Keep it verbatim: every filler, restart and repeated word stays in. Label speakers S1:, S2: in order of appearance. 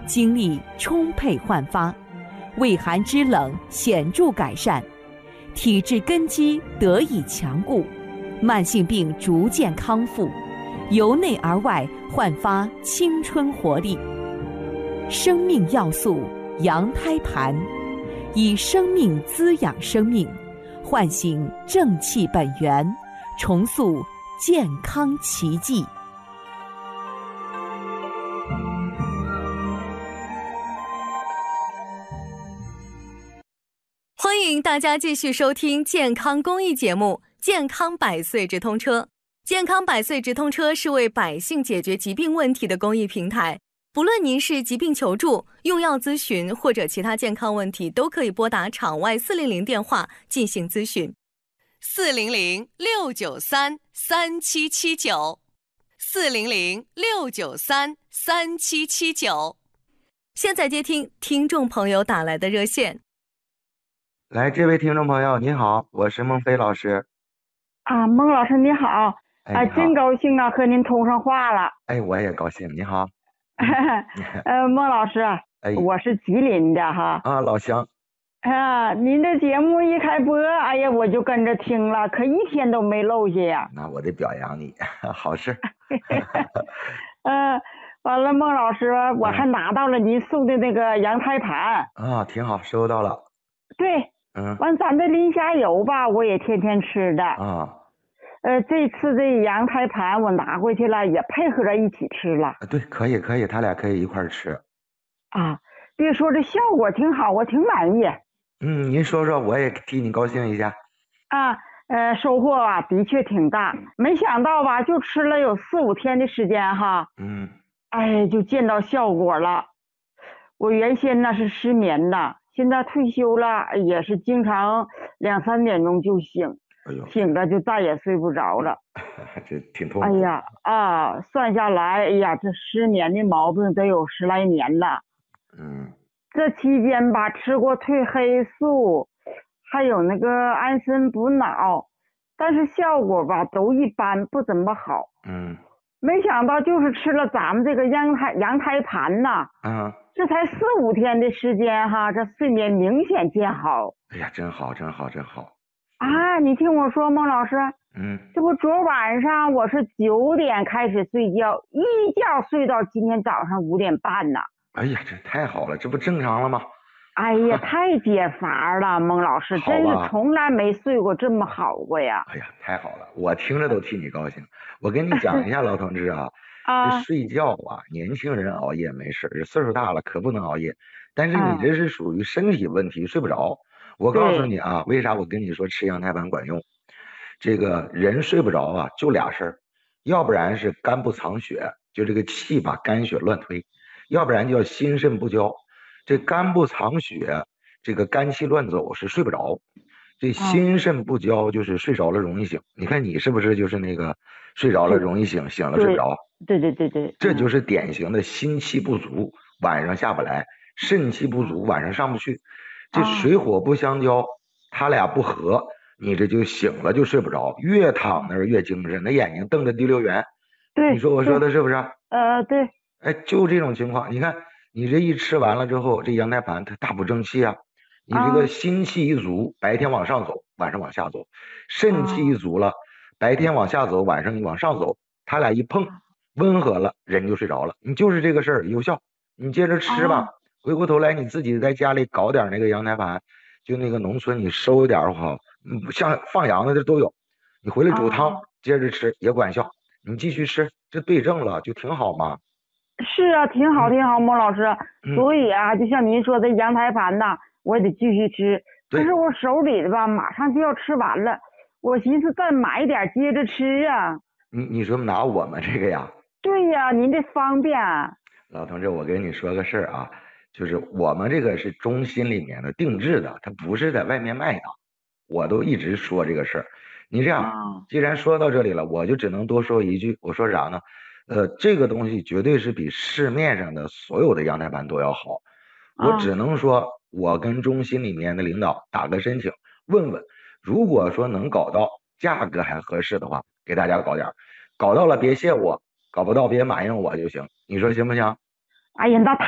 S1: 精力充沛焕发，畏寒肢冷显著改善，体质根基得以强固，慢性病逐渐康复，由内而外焕发青春活力。生命要素羊胎盘，以生命滋养生命，唤醒正气本源，重塑健康奇迹。欢迎大家继续收听健康公益节目《健康百岁直通车》。健康百岁直通车是为百姓解决疾病问题的公益平台，不论您是疾病求助、用药咨询或者其他健康问题，都可以拨打场外四零零电话进行咨询。四零零六九三三七七九，四零零六九三三七七九。现在接听听众朋友打来的热线。
S2: 来，这位听众朋友，您好，我是孟飞老师。
S3: 啊，孟老师你好，
S2: 哎，
S3: 啊，
S2: 你好
S3: 真高兴啊，和您通上话了。
S2: 哎，我也高兴。你好。
S3: 呃，孟老师，
S2: 哎，
S3: 我是吉林的哈。
S2: 啊，老乡。
S3: 啊，您的节目一开播，哎呀，我就跟着听了，可一天都没漏下呀。
S2: 那我得表扬你，好事。
S3: 嗯、呃，完了，孟老师，我还拿到了您送的那个羊胎盘。
S2: 啊，挺好，收到了。
S3: 对。
S2: 嗯。
S3: 完，咱的磷虾油吧，我也天天吃的。
S2: 啊。
S3: 呃，这次这羊胎盘我拿回去了，也配合着一起吃了。
S2: 对，可以可以，他俩可以一块儿吃。
S3: 啊，别说这效果挺好，我挺满意。
S2: 嗯，您说说，我也替你高兴一下。
S3: 啊，呃，收获啊，的确挺大。没想到吧，就吃了有四五天的时间哈。
S2: 嗯。
S3: 哎，就见到效果了。我原先那是失眠的，现在退休了，也是经常两三点钟就醒。
S2: 哎呦，
S3: 醒了就再也睡不着了。
S2: 这挺痛苦。
S3: 哎呀啊，算下来，哎呀，这失眠的毛病得有十来年了。
S2: 嗯。
S3: 这期间吧，吃过褪黑素，还有那个安神补脑，但是效果吧都一般，不怎么好。
S2: 嗯。
S3: 没想到就是吃了咱们这个羊胎羊胎盘呐，
S2: 嗯，
S3: 这才四五天的时间哈，这睡眠明显见好。
S2: 哎呀，真好，真好，真好。
S3: 啊，你听我说，孟老师。
S2: 嗯。
S3: 这不昨晚上我是九点开始睡觉，一觉睡到今天早上五点半呢。
S2: 哎呀，这太好了，这不正常了吗？
S3: 哎呀，太解乏了，孟老师，真是从来没睡过这么好过呀。
S2: 哎呀，太好了，我听着都替你高兴。我跟你讲一下，老同志啊，
S3: 啊，
S2: 这睡觉啊，年轻人熬夜没事，这岁数大了可不能熬夜。但是你这是属于身体问题，睡不着。我告诉你啊，为啥我跟你说吃羊胎盘管用？这个人睡不着啊，就俩事儿，要不然是肝不藏血，就这个气把肝血乱推；要不然叫心肾不交。这肝不藏血，这个肝气乱走是睡不着；这心肾不交就是睡着了容易醒。你看你是不是就是那个睡着了容易醒，醒了睡不着？
S3: 对对对对，
S2: 这就是典型的心气不足，晚上下不来；肾气不足，晚上上不去。这水火不相交，他俩不合，你这就醒了就睡不着，越躺那儿越精神，那眼睛瞪得滴溜圆。
S3: 对，
S2: 你说我说的是不是？
S3: 呃，对。
S2: 哎，就这种情况，你看你这一吃完了之后，这羊胎盘它大补正气啊，你这个心气一足，白天往上走，晚上往下走；肾气一足了，白天往下走，晚上往上走，他俩一碰，温和了，人就睡着了。你就是这个事儿有效，你接着吃吧。回过头来你自己在家里搞点那个羊胎盘，就那个农村你收点儿好，像放羊的这都有，你回来煮汤，接着吃也管效。你继续吃，这对症了就挺好嘛。
S3: 是啊，挺好挺好，孟老师。
S2: 嗯、
S3: 所以啊，就像您说的羊胎盘呐，我也得继续吃。可是我手里的吧，马上就要吃完了，我寻思再买点接着吃啊。
S2: 你你说拿我们这个呀？
S3: 对呀，您这方便。
S2: 老同志，我跟你说个事儿啊，就是我们这个是中心里面的定制的，它不是在外面卖的。我都一直说这个事儿。你这样，既然说到这里了，我就只能多说一句，我说啥呢？呃，这个东西绝对是比市面上的所有的羊胎盘都要好。我只能说，我跟中心里面的领导打个申请，问问，如果说能搞到价格还合适的话，给大家搞点，搞到了别谢我，搞不到别埋怨我就行。你说行不行？
S3: 哎呀，那